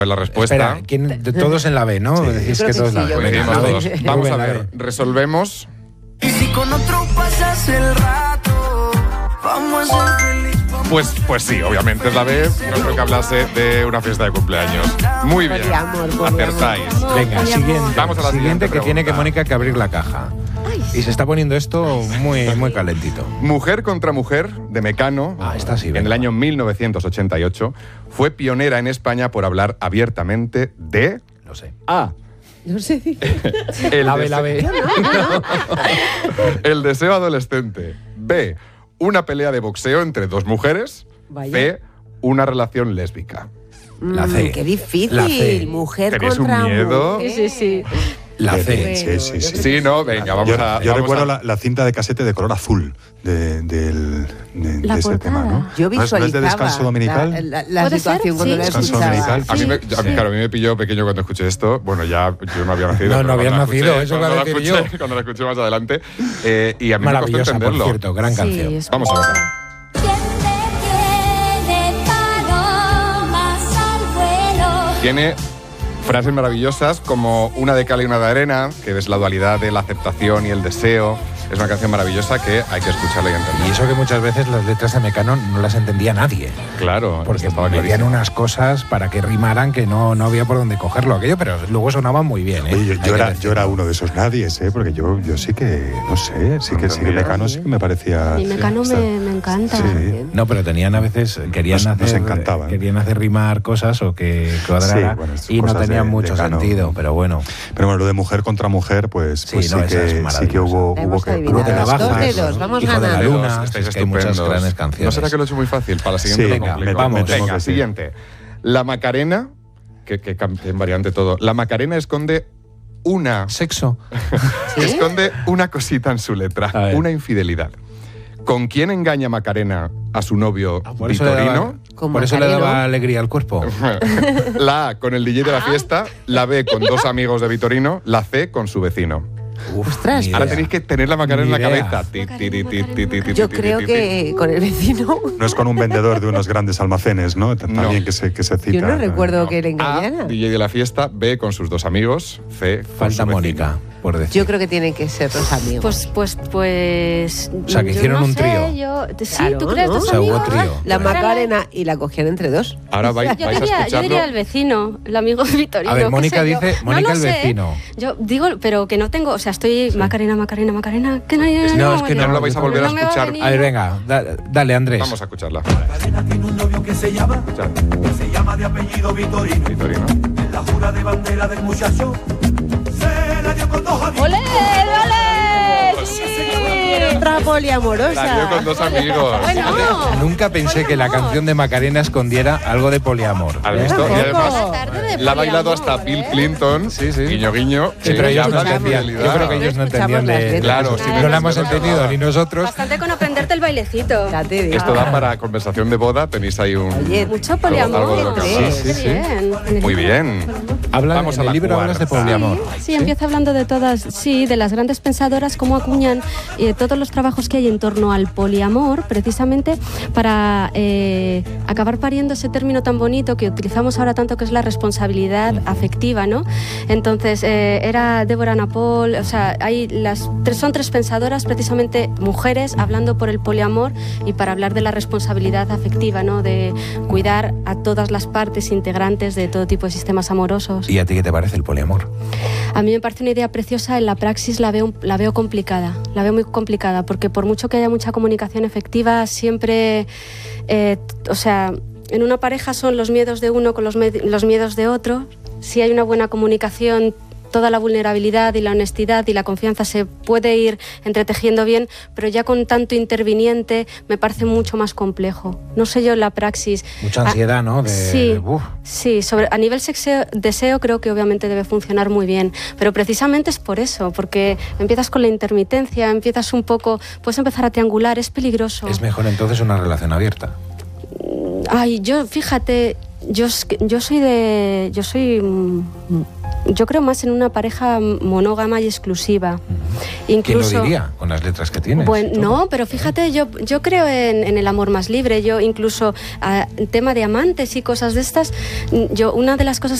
La respuesta. Espera, todos en la B, ¿no? Sí. Decís que todos en la B. Todos. Vamos a ver, resolvemos. Y si con otro pasas el rato, vamos a ser felices. Pues sí, obviamente es la B. No creo que hablase de una fiesta de cumpleaños. Muy bien. Acertáis. Venga, siguiente. Vamos a la siguiente que tiene que Mónica que abrir la caja. Y se está poniendo esto muy calentito. Mujer contra mujer, de Mecano, esta sí, en el año 1988, fue pionera en España por hablar abiertamente de... Lo sé. A. No sé. La B. El deseo adolescente. B. Una pelea de boxeo entre dos mujeres. Vaya. C. Una relación lésbica. La C. Qué difícil. La C. Mujer ¿Tenéis contra un miedo? mujer. Sí. La C. Sí. Sí, no, venga, vamos a... Yo vamos recuerdo a- la cinta de casete de color azul de La ese portada. tema, ¿no? Yo ¿No es visualizaba de descanso dominical? la ¿Puede situación ser? cuando Sí. la Descanso escuchaba. dominical. Claro, a mí me pilló pequeño cuando escuché esto. Bueno, yo no había nacido. No pero habías cuando la nacido, escuché- eso iba a cuando la decir escuché- yo. Cuando la escuché más adelante. Y a mí me costó Maravillosa, por entenderlo. cierto, gran canción. Sí, es Vamos a ver. Tiene frases maravillosas como una de cal y una de arena, que es la dualidad de la aceptación y el deseo. Es una canción maravillosa que hay que escucharla y entender. Y eso que muchas veces las letras de Mecano no las entendía nadie. Claro, Porque estaba metían clarísimo. unas cosas para que rimaran que no había por dónde cogerlo aquello, pero luego sonaban muy bien. Oye, Hay yo que era decirlo. uno de esos nadies, porque yo sí que, no sé, sí que Mecano sí que me parecía... Mi Mecano me encanta. Sí. No, pero tenían a veces, Nos encantaban. querían hacer rimar cosas o que cuadrara Sí, bueno, y no cosas tenían de mucho Cano. sentido, pero bueno. Pero bueno, lo de mujer contra mujer, pues Sí, sí, no, esa es que maravillosa. hubo Hemos que... adivinado. Hubo de navajas, Dos dedos, vamos Hijo de la ganando. luna, Estáis es que hay muchas estupendos. grandes canciones. ¿No será que lo he hecho muy fácil? Para la siguiente Sí, lo venga, complico. vamos. me temo Venga, que sí. siguiente. La Macarena, que en variante todo. La Macarena esconde una... Sexo. Esconde una cosita en su A letra, ver. una infidelidad. ¿Con quién engaña Macarena a su novio Por eso le Vitorino? Con por eso le Macareno. daba alegría al cuerpo. La A con el DJ de la fiesta, la B con dos amigos de Vitorino, la C con su vecino. Ostras, ni Ahora idea. tenéis que tener la Macarena en la Ni idea. cabeza. Ti, ti, ti, ti, ti, ti, ti, yo ti, creo ti, ti. que con el vecino. No es con un vendedor de unos grandes almacenes, ¿no? También que se cita. Yo no recuerdo No. que le A, engañara. DJ de la fiesta, B con sus dos amigos, C con Falta su vecino. Mónica, por decir. Yo creo que tienen que ser los amigos. Pues. O sea, que yo hicieron no un sé, trío. Sí, Claro, ¿tú crees ¿no? dos O sea, hubo amigos? trío. La Bueno. Macarena y la cogían entre dos. Ahora vais a Yo escucharlo. diría el vecino, el amigo de Vitorino. A ver, qué Mónica sé yo. dice, No Mónica lo el sé. vecino. Yo digo, pero que no tengo, o sea, estoy Macarena, que no, No, es que Ya no lo vais a volver a No me va a escuchar. venir. A ver, venga, dale, Andrés. Vamos a escucharla. Macarena tiene un novio que se llama de apellido Vitorino. Vitorino. En la jura de bandera del muchacho se la dio con dos amigos. ¡Ole, ole! ¡Sí! Otra La dio poliamorosa. con dos amigos. Bueno, Nunca pensé que la canción de Macarena escondiera algo de poliamor. ¿Has visto? Y además la ha bailado hasta poliamor, Bill Clinton. Sí, sí. Guiño, guiño. Sí, pero ellos no habla de entendían. fidelidad. Yo creo que ellos no entendían Escuchamos las de... letras. Claro, sí, no la hemos pero- entendido ni nosotros. bastante con aprenderte el bailecito. Ya te digo. Esto da para conversación de boda. Tenéis ahí un... Oye, Mucho algo de poliamor. lo que Sí, hablar. sí, Qué bien. Muy bien. Vamos En a la el libro hablas de cuarta. poliamor. Sí, empieza hablando de todas, sí, de las grandes pensadoras, cómo acuñan todos los trabajos que hay en torno al poliamor, precisamente para acabar pariendo ese término tan bonito que utilizamos ahora tanto, que es la responsabilidad afectiva, ¿no? Entonces, era Débora Napol, o sea, son tres pensadoras, precisamente mujeres, hablando por el poliamor y para hablar de la responsabilidad afectiva, ¿no? De cuidar a todas las partes integrantes de todo tipo de sistemas amorosos. ¿Y a ti qué te parece el poliamor? A mí me parece una idea preciosa, en la praxis la veo complicada, la veo muy complicada, porque por mucho que haya mucha comunicación efectiva, siempre, o sea, en una pareja son los miedos de uno con los miedos de otro. Si hay una buena comunicación, toda la vulnerabilidad y la honestidad y la confianza se puede ir entretejiendo bien, pero ya con tanto interviniente me parece mucho más complejo. No sé yo en la praxis. Mucha ansiedad, ¿no? Sí, a nivel deseo creo que obviamente debe funcionar muy bien, pero precisamente es por eso, porque empiezas con la intermitencia, empiezas un poco, puedes empezar a triangular, es peligroso. Es mejor entonces una relación abierta. Ay, fíjate, yo soy Yo creo más en una pareja monógama y exclusiva. Incluso, ¿quién lo diría con las letras que tienes? Bueno, no, pero fíjate, yo creo en el amor más libre. Yo incluso, en tema de amantes y cosas de estas, una de las cosas